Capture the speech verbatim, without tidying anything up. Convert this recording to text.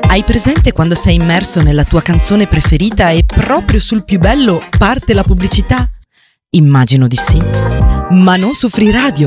Hai presente quando sei immerso nella tua canzone preferita e proprio sul più bello parte la pubblicità? Immagino di sì. Ma non su Free Radio.